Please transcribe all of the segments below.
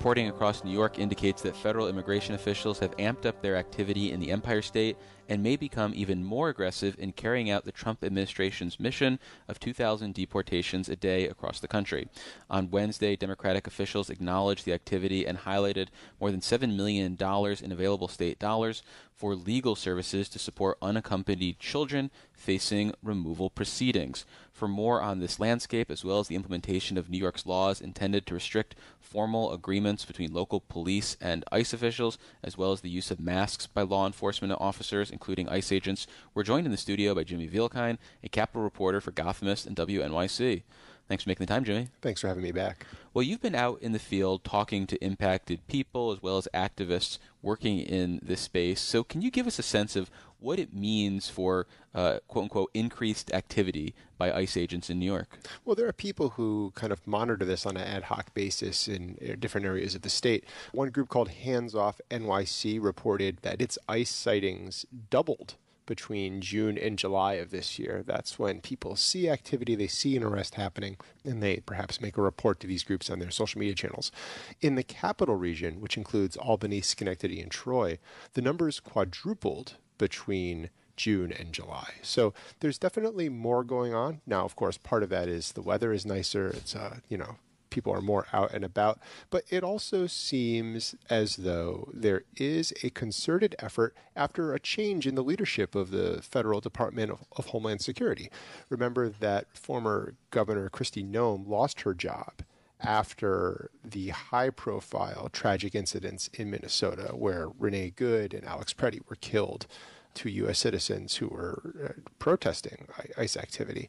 Reporting across New York indicates that federal immigration officials have amped up their activity in the Empire State and may become even more aggressive in carrying out the Trump administration's mission of 2,000 deportations a day across the country. On Wednesday, Democratic officials acknowledged the activity and highlighted more than $7 million in available state dollars for legal services to support unaccompanied children facing removal proceedings. For more on this landscape, as well as the implementation of New York's laws intended to restrict formal agreements between local police and ICE officials, as well as the use of masks by law enforcement officers, including ICE agents, we're joined in the studio by Jimmy Vielkind, a Capitol reporter for Gothamist and WNYC. Thanks for making the time, Jimmy. Thanks for having me back. Well, you've been out in the field talking to impacted people as well as activists working in this space. So can you give us a sense of what it means for, quote-unquote, increased activity by ICE agents in New York? Well, there are people who kind of monitor this on an ad hoc basis in different areas of the state. One group called Hands Off NYC reported that its ICE sightings doubled between June and July of this year. That's when people see activity, they see an arrest happening, and they perhaps make a report to these groups on their social media channels. In the capital region, which includes Albany, Schenectady, and Troy, the numbers quadrupled between June and July. So there's definitely more going on. Now, of course, part of that is the weather is nicer. It's, people are more out and about, but it also seems as though there is a concerted effort after a change in the leadership of the Federal Department of Homeland Security. Remember that former Governor Kristi Noem lost her job after the high-profile tragic incidents in Minnesota where Renee Good and Alex Preddy were killed, two U.S. citizens who were protesting ICE activity.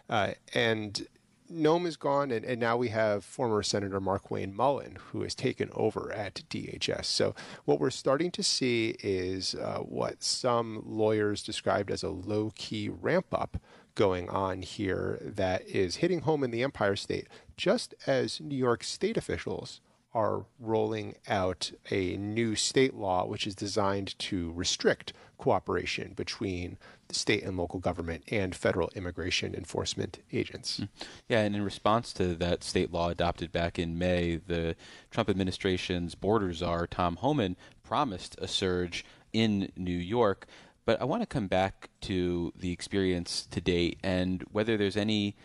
And Noem is gone, and now we have former Senator Markwayne Mullin, who has taken over at DHS. So what we're starting to see is what some lawyers described as a low-key ramp-up going on here that is hitting home in the Empire State, just as New York state officials are rolling out a new state law which is designed to restrict cooperation between the state and local government and federal immigration enforcement agents. Yeah, and in response to that state law adopted back in May, the Trump administration's border czar, Tom Homan, promised a surge in New York. But I want to come back to the experience to date and whether there's any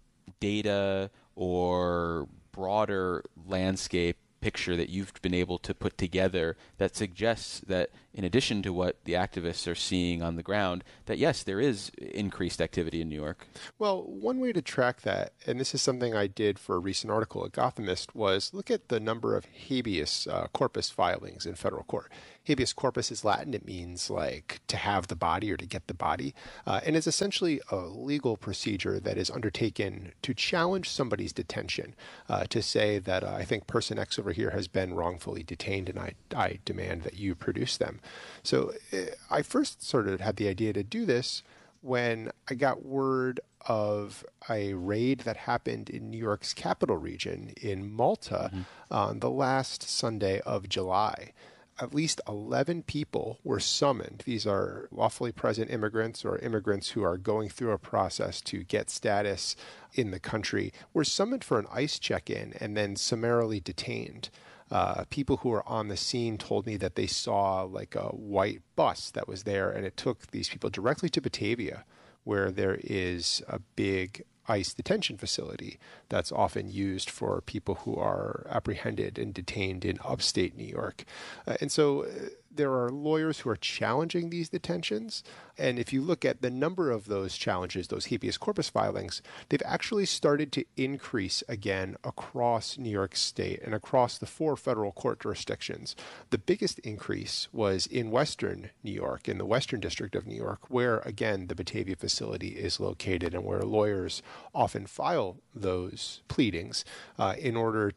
data or broader landscape picture that you've been able to put together that suggests that in addition to what the activists are seeing on the ground, that yes, there is increased activity in New York. Well, one way to track that, and this is something I did for a recent article at Gothamist, was look at the number of habeas corpus filings in federal court. Habeas corpus is Latin. It means like to have the body or to get the body. And it's essentially a legal procedure that is undertaken to challenge somebody's detention, to say that I think person X over here has been wrongfully detained and I demand that you produce them. So I first sort of had the idea to do this when I got word of a raid that happened in New York's capital region in Malta on the last Sunday of July. At least 11 people were summoned. These are lawfully present immigrants or immigrants who are going through a process to get status in the country, were summoned for an ICE check-in and then summarily detained. People who were on the scene told me that they saw like a white bus that was there, and it took these people directly to Batavia, where there is a big ICE detention facility that's often used for people who are apprehended and detained in upstate New York. And so there are lawyers who are challenging these detentions. And if you look at the number of those challenges, those habeas corpus filings, they've actually started to increase again across New York State and across the 4 federal court jurisdictions. The biggest increase was in Western New York, in the Western District of New York, where, again, the Batavia facility is located and where lawyers often file those pleadings in order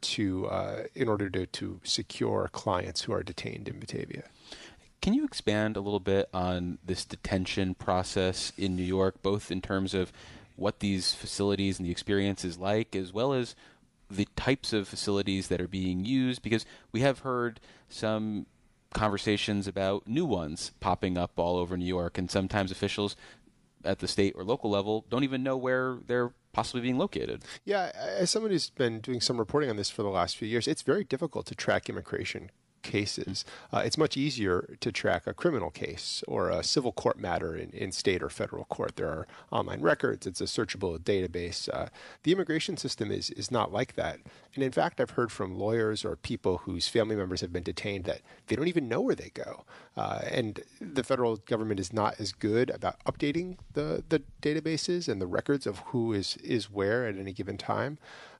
to secure clients who are detained in Batavia. Can you expand a little bit on this detention process in New York, both in terms of what these facilities and the experience is like, as well as the types of facilities that are being used? Because we have heard some conversations about new ones popping up all over New York, and sometimes officials at the state or local level don't even know where they're possibly being located. Yeah, as someone who's been doing some reporting on this for the last few years, it's very difficult to track immigration cases. It's much easier to track a criminal case or a civil court matter in state or federal court. There are online records. It's a searchable database. The immigration system is not like that. And in fact, I've heard from lawyers or people whose family members have been detained that they don't even know where they go. And the federal government is not as good about updating the databases and the records of who is where at any given time.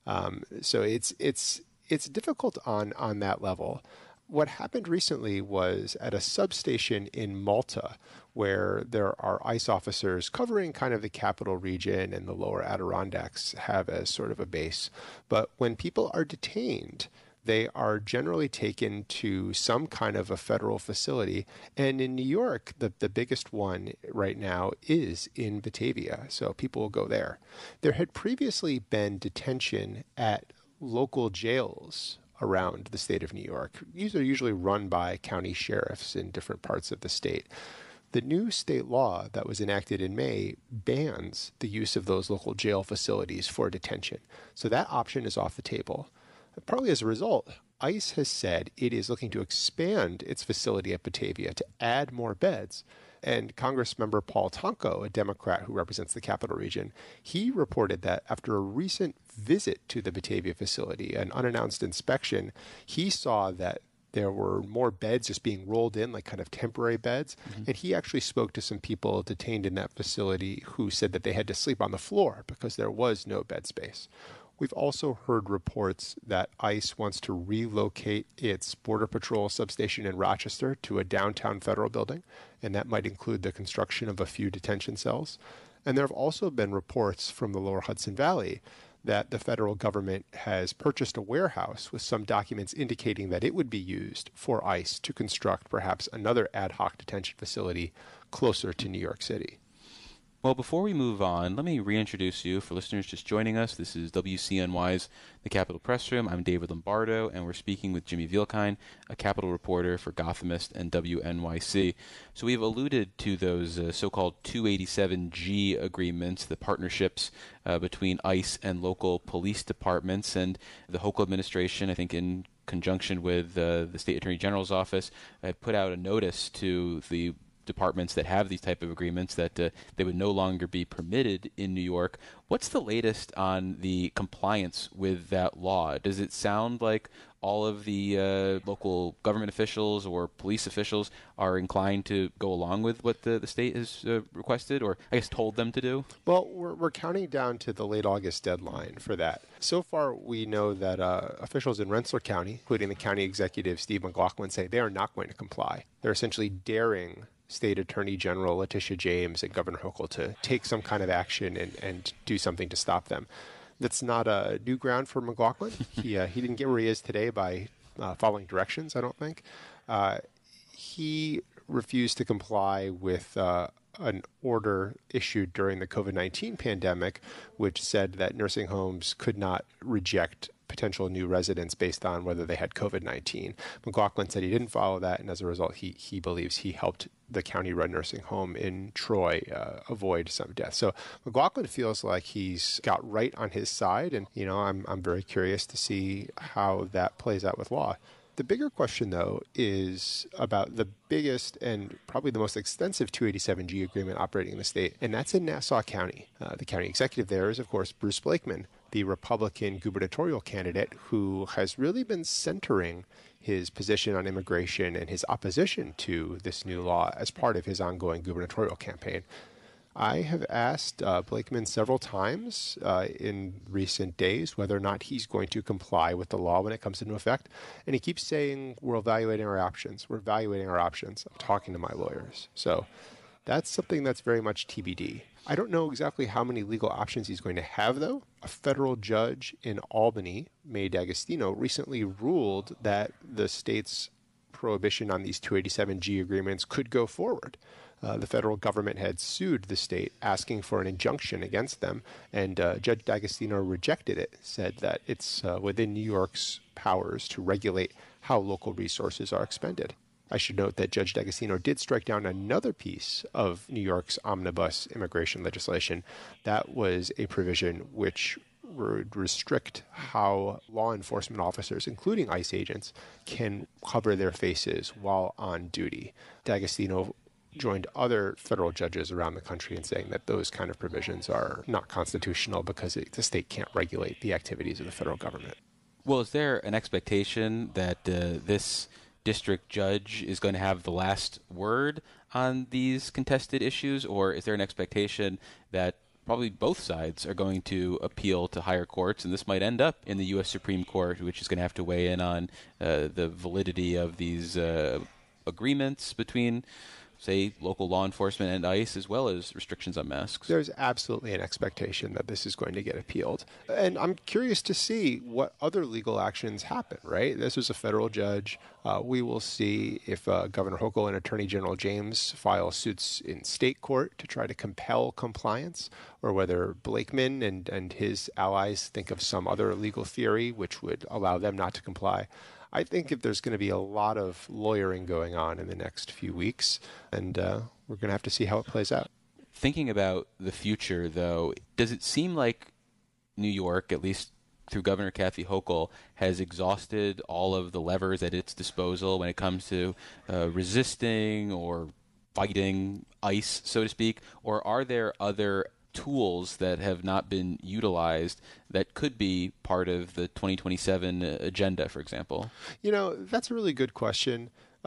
So it's difficult on that level. What happened recently was at a substation in Malta, where there are ICE officers covering kind of the capital region and the lower Adirondacks have as sort of a base. But when people are detained, they are generally taken to some kind of a federal facility. And in New York, the biggest one right now is in Batavia. So people will go there. There had previously been detention at local jails around the state of New York. These are usually run by county sheriffs in different parts of the state. The new state law that was enacted in May bans the use of those local jail facilities for detention. So that option is off the table. Partly as a result, ICE has said it is looking to expand its facility at Batavia to add more beds. And Congressmember Paul Tonko, a Democrat who represents the Capital Region, he reported that after a recent visit to the Batavia facility, an unannounced inspection, he saw that there were more beds just being rolled in, like kind of temporary beds. Mm-hmm. And he actually spoke to some people detained in that facility who said that they had to sleep on the floor because there was no bed space. We've also heard reports that ICE wants to relocate its Border Patrol substation in Rochester to a downtown federal building, and that might include the construction of a few detention cells. And there have also been reports from the lower Hudson Valley that the federal government has purchased a warehouse with some documents indicating that it would be used for ICE to construct perhaps another ad hoc detention facility closer to New York City. Well, before we move on, let me reintroduce you for listeners just joining us. This is WCNY's The Capitol Press Room. I'm David Lombardo, and we're speaking with Jimmy Vielkind, a Capitol reporter for Gothamist and WNYC. So we've alluded to those so-called 287G agreements, the partnerships between ICE and local police departments, and the Hochul administration, I think in conjunction with the State Attorney General's office, had put out a notice to the departments that have these type of agreements that they would no longer be permitted in New York. What's the latest on the compliance with that law? Does it sound like all of the local government officials or police officials are inclined to go along with what the state has requested, or I guess told them to do? Well, we're counting down to the late August deadline for that. So far, we know that officials in Rensselaer County, including the county executive Steve McLaughlin, say they are not going to comply. They're essentially daring State Attorney General Letitia James and Governor Hochul to take some kind of action and do something to stop them. That's not a new ground for McLaughlin. He didn't get where he is today by following directions, I don't think. He refused to comply with an order issued during the COVID-19 pandemic, which said that nursing homes could not reject potential new residents based on whether they had COVID-19. McLaughlin said he didn't follow that, and as a result, he believes he helped the county-run nursing home in Troy avoid some deaths. So McLaughlin feels like he's got right on his side, and I'm very curious to see how that plays out with law. The bigger question, though, is about the biggest and probably the most extensive 287G agreement operating in the state, and that's in Nassau County. The county executive there is, of course, Bruce Blakeman, the Republican gubernatorial candidate who has really been centering his position on immigration and his opposition to this new law as part of his ongoing gubernatorial campaign. I have asked Blakeman several times in recent days whether or not he's going to comply with the law when it comes into effect. And he keeps saying, we're evaluating our options. We're evaluating our options. I'm talking to my lawyers. So that's something that's very much TBD. I don't know exactly how many legal options he's going to have, though. A federal judge in Albany, May D'Agostino, recently ruled that the state's prohibition on these 287G agreements could go forward. The federal government had sued the state asking for an injunction against them, and Judge D'Agostino rejected it, said that it's within New York's powers to regulate how local resources are expended. I should note that Judge D'Agostino did strike down another piece of New York's omnibus immigration legislation. That was a provision which would restrict how law enforcement officers, including ICE agents, can cover their faces while on duty. D'Agostino joined other federal judges around the country in saying that those kind of provisions are not constitutional because the state can't regulate the activities of the federal government. Well, is there an expectation that this district judge is going to have the last word on these contested issues, or is there an expectation that probably both sides are going to appeal to higher courts, and this might end up in the U.S. Supreme Court, which is going to have to weigh in on the validity of these agreements between, say, local law enforcement and ICE, as well as restrictions on masks? There's absolutely an expectation that this is going to get appealed. And I'm curious to see what other legal actions happen, right? This was a federal judge. We will see if Governor Hochul and Attorney General James file suits in state court to try to compel compliance, or whether Blakeman and his allies think of some other legal theory which would allow them not to comply. I think if there's going to be a lot of lawyering going on in the next few weeks, and we're going to have to see how it plays out. Thinking about the future, though, does it seem like New York, at least through Governor Kathy Hochul, has exhausted all of the levers at its disposal when it comes to resisting or fighting ICE, so to speak? Or are there other tools that have not been utilized that could be part of the 2027 agenda, for example? That's a really good question.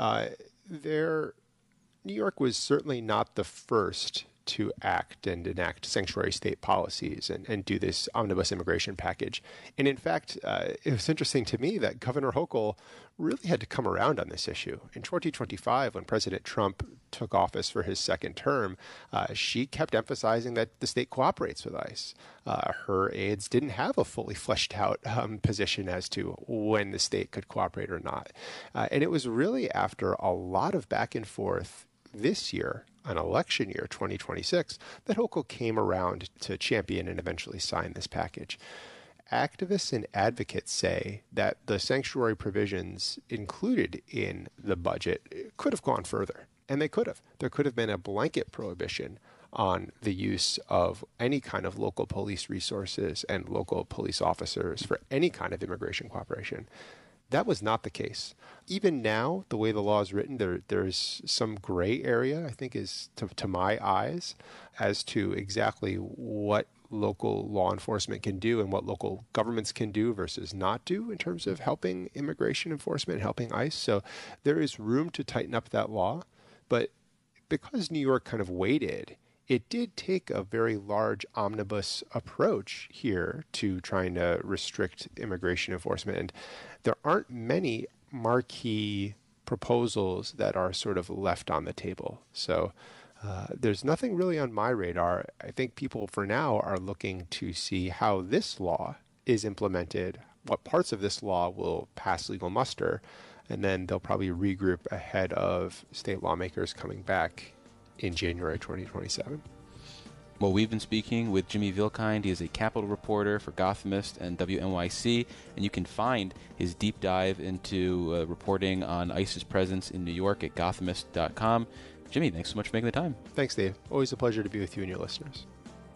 New York was certainly not the first to act and enact sanctuary state policies and do this omnibus immigration package. And in fact, it was interesting to me that Governor Hochul really had to come around on this issue. In 2025, when President Trump took office for his second term, she kept emphasizing that the state cooperates with ICE. Her aides didn't have a fully fleshed out position as to when the state could cooperate or not. And it was really after a lot of back and forth this year, an election year, 2026, that Hochul came around to champion and eventually sign this package. Activists and advocates say that the sanctuary provisions included in the budget could have gone further, and they could have. There could have been a blanket prohibition on the use of any kind of local police resources and local police officers for any kind of immigration cooperation. That was not the case. Even now, the way the law is written, there's some gray area, I think, is to my eyes, as to exactly what local law enforcement can do and what local governments can do versus not do in terms of helping immigration enforcement, helping ICE. So there is room to tighten up that law. But because New York kind of waited, it did take a very large omnibus approach here to trying to restrict immigration enforcement. And there aren't many marquee proposals that are sort of left on the table. So there's nothing really on my radar. I think people for now are looking to see how this law is implemented, what parts of this law will pass legal muster, and then they'll probably regroup ahead of state lawmakers coming back in January 2027. Well, we've been speaking with Jimmy Vilkind. He is a Capitol reporter for Gothamist and WNYC, and you can find his deep dive into reporting on ICE's presence in New York at Gothamist.com. Jimmy, thanks so much for making the time. Thanks, Dave. Always a pleasure to be with you and your listeners.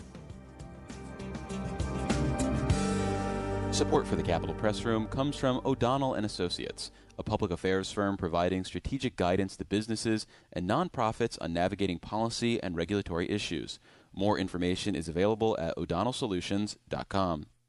Support for the Capitol Press Room comes from O'Donnell & Associates, a public affairs firm providing strategic guidance to businesses and nonprofits on navigating policy and regulatory issues. More information is available at o'donnellsolutions.com.